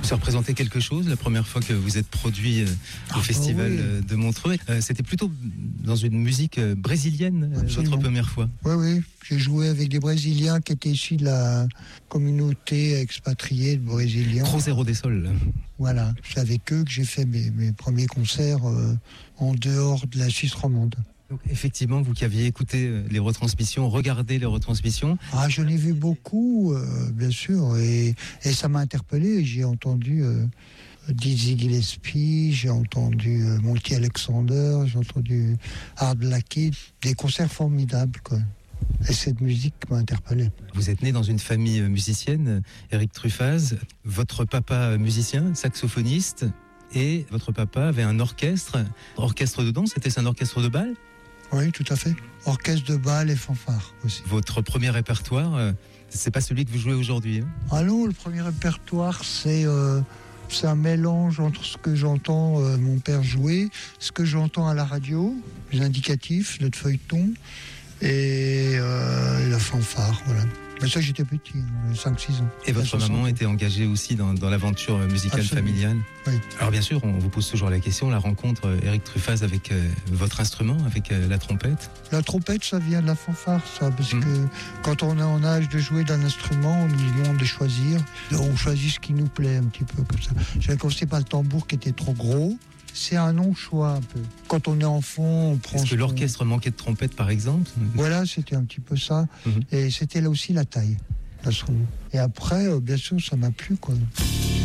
Ça représentait quelque chose la première fois que vous êtes produit au festival de Montreux. C'était plutôt dans une musique brésilienne, votre première fois. Oui. J'ai joué avec des Brésiliens qui étaient issus de la communauté expatriée de Brésiliens. Cruzeiro des Sols. Voilà, c'est avec eux que j'ai fait mes premiers concerts en dehors de la Suisse romande. Donc, effectivement, vous qui aviez écouté les retransmissions, regardé les retransmissions. Je l'ai vu beaucoup, bien sûr, et ça m'a interpellé. J'ai entendu Dizzy Gillespie, j'ai entendu Monty Alexander, j'ai entendu Art Blakey, des concerts formidables, quoi. Et cette musique m'a interpellé. Vous êtes né dans une famille musicienne, Éric Truffaz. Votre papa musicien, saxophoniste, et votre papa avait un orchestre de danse. C'était un orchestre de bal ? Oui, tout à fait. Orchestre de bal et fanfare aussi. Votre premier répertoire, c'est pas celui que vous jouez aujourd'hui, hein ? Ah non, le premier répertoire, c'est un mélange entre ce que j'entends mon père jouer, ce que j'entends à la radio, les indicatifs, notre feuilleton, et la fanfare, voilà. Mais ça, j'étais petit, 5-6 ans. Et votre maman était engagée aussi dans l'aventure musicale familiale ? Oui. Alors bien sûr, on vous pose toujours la question, la rencontre Éric Truffaz avec votre instrument, avec la trompette ? La trompette, ça vient de la fanfare, ça, parce que quand on est en âge de jouer d'un instrument, on nous demande de choisir. On choisit ce qui nous plaît un petit peu comme ça. J'avais commencé par le tambour qui était trop gros. C'est un non-choix un peu. Quand on est enfant, on prend... Est-ce que l'orchestre manquait de trompette, par exemple ? Voilà, c'était un petit peu ça. Et c'était là aussi la taille, l'instrument. Et après, bien sûr, ça m'a plu, quoi.